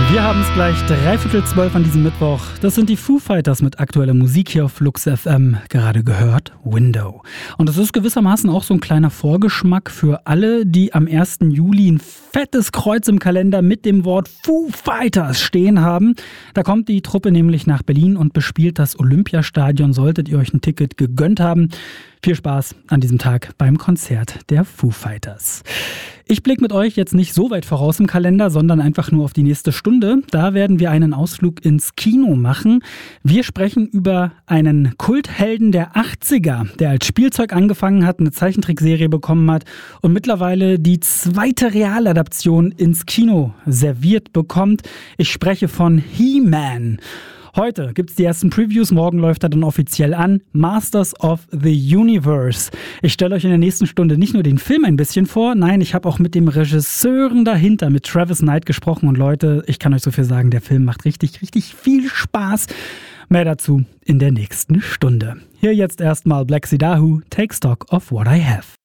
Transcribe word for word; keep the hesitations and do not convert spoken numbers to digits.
Wir haben es gleich dreiviertel zwölf an diesem Mittwoch. Das sind die Foo Fighters mit aktueller Musik hier auf Flux F M. Gerade gehört, Window. Und es ist gewissermaßen auch so ein kleiner Vorgeschmack für alle, die am ersten Juli ein fettes Kreuz im Kalender mit dem Wort Foo Fighters stehen haben. Da kommt die Truppe nämlich nach Berlin und bespielt das Olympiastadion. Solltet ihr euch ein Ticket gegönnt haben, viel Spaß an diesem Tag beim Konzert der Foo Fighters. Ich blicke mit euch jetzt nicht so weit voraus im Kalender, sondern einfach nur auf die nächste Stunde. Da werden wir einen Ausflug ins Kino machen. Wir sprechen über einen Kulthelden der achtziger, der als Spielzeug angefangen hat, eine Zeichentrickserie bekommen hat und mittlerweile die zweite Realadaption ins Kino serviert bekommt. Ich spreche von He-Man. Heute gibt's die ersten Previews, morgen läuft er dann offiziell an. Masters of the Universe. Ich stelle euch in der nächsten Stunde nicht nur den Film ein bisschen vor, nein, ich habe auch mit dem Regisseuren dahinter, mit Travis Knight gesprochen. Und Leute, ich kann euch so viel sagen, der Film macht richtig, richtig viel Spaß. Mehr dazu in der nächsten Stunde. Hier jetzt erstmal Black Sea Dahu, Take Stock of What I Have.